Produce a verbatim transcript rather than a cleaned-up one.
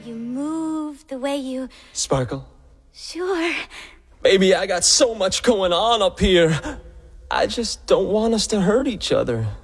You move the way you... Sparkle? Sure. Baby, I got so much going on up here. I just don't want us to hurt each other.